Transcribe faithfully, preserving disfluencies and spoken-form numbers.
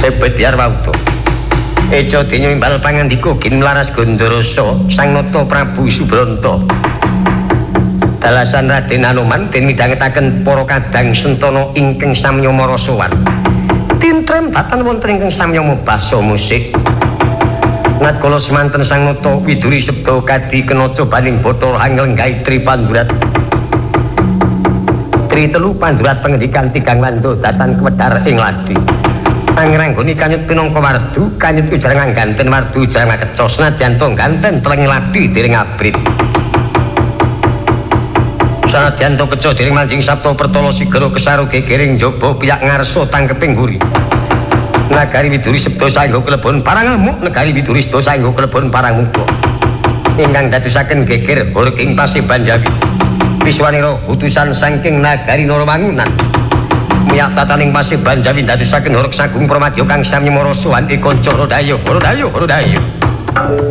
Sebetiar wauda. Eca denya imbal pangandika Ginlaras Gandharasa Sang Nata Prabu Subranta. Dalasan Raden Anoman den midhangetaken para kadang sentana ingkang samyama rasawan. Tintrem datan wonten ingkang samyama basa musik. Natkala semanten Sang Nata Widuri Sebda kadi kena cobaning Bathara Angel Gaitri Pandurat. Tri telu Pandurat pengendikan tigang lando datan kewedhar ing ladi. Angranggoni kanyut pinangka wardu, kanyut ujarang ngganten wardu ujarang ngakeca senadyan to ngganten telengi ladi dereng abrit. Senadyan to keca dereng manjing sapta pertala sigara kesaru gegering jaba piyak ngarsa tangkeping guri. Nagari Widuri Sebda saengga klebon parang ngamuk, negari Widuri Sebda saengga klebon parang muda. Ingkang dadosaken geger horking Paseban Jawi. Wiswanira utusan saking nagari Narawangunan. Miyak tataning Paseban Jawi dadosaken horek sagung pramadya kang samyama rasawan kanca Radayu, Radayu, Radayu.